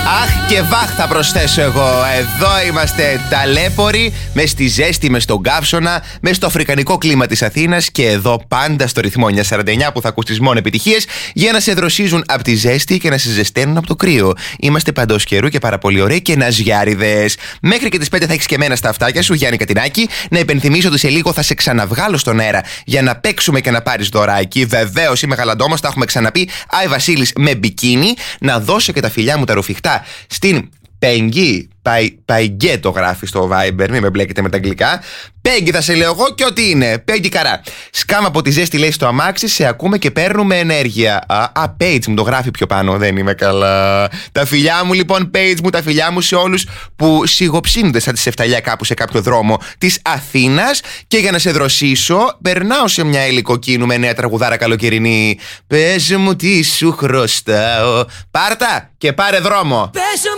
Αχ και βάχ θα προσθέσω εγώ. Εδώ είμαστε ταλέποροι, μες στη ζέστη, μες στον καύσωνα, μες στο αφρικανικό κλίμα της Αθήνας και εδώ πάντα στο ρυθμό 949 που θα ακούς τις μόνο επιτυχίες για να σε δροσίζουν από τη ζέστη και να σε ζεσταίνουν από το κρύο. Είμαστε παντός καιρού και πάρα πολύ ωραίοι και ναζιάριδες. Μέχρι και τις 5 θα έχεις και εμένα στα αυτάκια σου, Γιάννη Κατινάκη. Να υπενθυμίσω ότι σε λίγο θα σε ξαναβγάλω στον αέρα για να παίξουμε και να πάρεις δωράκι. Βεβαίως είμαι γαλαντόμας, τα έχουμε ξαναπεί. Άι Βασίλης με μπικίνι. Να δώσω και τα φιλιά μου τα ρουφιχτά στην Πέγγι. Παϊγκέ το γράφει στο Viber, μην με μπλέκετε με τα αγγλικά. Πέγγι θα σε λέω εγώ και ό,τι είναι. Πέγγι καρά. Σκάμα από τη ζέστη λέει στο αμάξι, σε ακούμε και παίρνουμε ενέργεια. Page μου το γράφει πιο πάνω, δεν είμαι καλά. Τα φιλιά μου λοιπόν, Page μου, τα φιλιά μου σε όλους που σιγοψύνονται σαν τις Εφταλιά κάπου σε κάποιο δρόμο της Αθήνας. Και για να σε δροσίσω, περνάω σε μια ελικοκίνου με νέα τραγουδάρα καλοκαιρινή. Πες μου τι σου χρωστάω. Πάρτα και πάρε δρόμο.